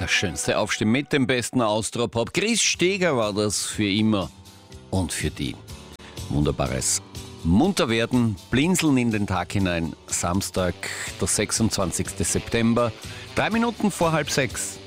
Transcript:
Das schönste Aufstehen mit dem besten Austropop. Chris Steger war das für immer und für die. Wunderbares Munterwerden, blinzeln in den Tag hinein. Samstag, der 26. September, 3 Minuten vor 5:30.